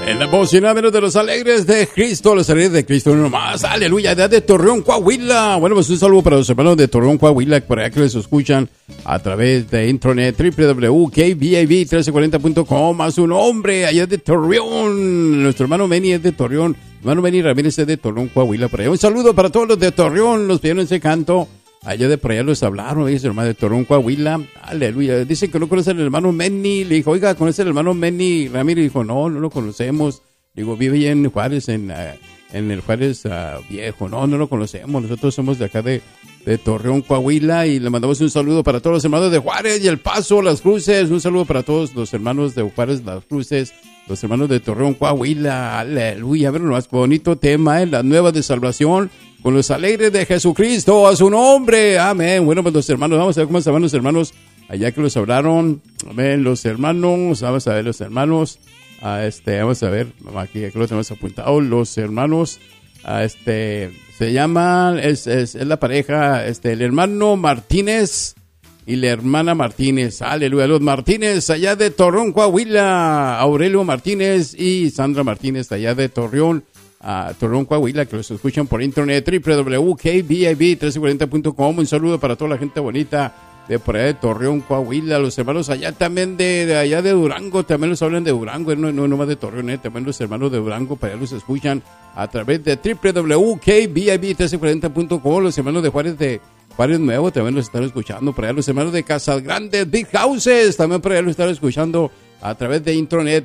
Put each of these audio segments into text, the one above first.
En la voz y nada menos de los alegres de Cristo, los alegres de Cristo, uno más, aleluya, de Torreón, Coahuila. Bueno, pues un saludo para los hermanos de Torreón, Coahuila, por allá que les escuchan a través de internet, www.kbib1340.com, a su nombre, allá de Torreón. Nuestro hermano Meni es de Torreón, hermano Meni Ramírez es de Torreón, Coahuila, por allá. Un saludo para todos los de Torreón, los pidieron ese canto. Allá de por allá los hablaron, dice el hermano de Torreón, Coahuila, aleluya. Dicen que no conocen al hermano Meni. Le dijo, oiga, ¿conoce al hermano Meni Ramírez? Dijo, no lo conocemos. Digo, vive allá en Juárez, en el Juárez viejo. No lo conocemos. Nosotros somos de acá de Torreón, Coahuila, y le mandamos un saludo para todos los hermanos de Juárez y El Paso, Las Cruces. Un saludo para todos los hermanos de Juárez, Las Cruces, los hermanos de Torreón, Coahuila, aleluya. A ver, más bonito tema, las nuevas de salvación, con los alegres de Jesucristo, a su nombre, amén. Bueno, pues los hermanos, vamos a ver cómo estaban los hermanos, allá que los hablaron, amén, los hermanos, vamos a ver los hermanos, vamos a ver, aquí los tenemos apuntados, los hermanos, se llaman, es la pareja, el hermano Martínez y la hermana Martínez, aleluya, los Martínez, allá de Torreón, Coahuila, Aurelio Martínez y Sandra Martínez, allá de Torreón, Torreón, Coahuila, que los escuchan por internet, www.kbib1340.com. Un saludo para toda la gente bonita de por allá de Torreón, Coahuila, los hermanos allá también de allá de Durango, también los hablan de Durango, no más de Torreón, también los hermanos de Durango, para allá los escuchan a través de www.kbib1340.com. Los hermanos de Juárez Nuevo también los están escuchando, por allá los hermanos de Casas Grandes, Big Houses, también por allá los están escuchando a través de internet,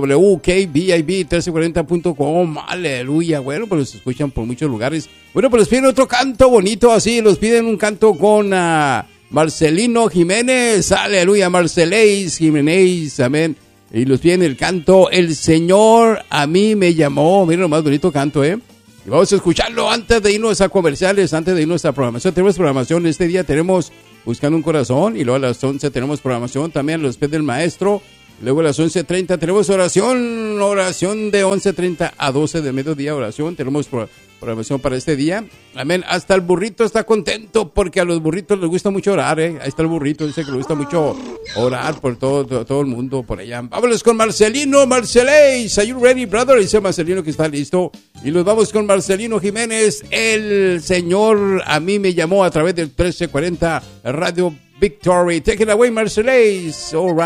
www.kbib1340.com, aleluya. Bueno, pues los escuchan por muchos lugares. Bueno, pues les piden otro canto bonito así, los piden un canto con Marcelino Jiménez, aleluya, Marceléis Jiménez, amén. Y los piden el canto, El Señor a mí me llamó. Miren lo más bonito canto, Y vamos a escucharlo antes de irnos a comerciales, antes de irnos a programación. Tenemos programación, este día tenemos Buscando un Corazón, y luego a las 11 tenemos programación también, los pies del maestro. Luego a las 11:30 tenemos oración de 11:30 a 12 de mediodía, oración. Tenemos programación para este día. Amén. Hasta el burrito está contento porque a los burritos les gusta mucho orar, Ahí está el burrito, dice que le gusta mucho orar por todo el mundo por allá. Vámonos con Marcelino, Marceléis. Are you ready, brother? Dice Marcelino que está listo. Y los vamos con Marcelino Jiménez. El Señor a mí me llamó a través del 1340 Radio Victory. Take it away, Marceléis. All right.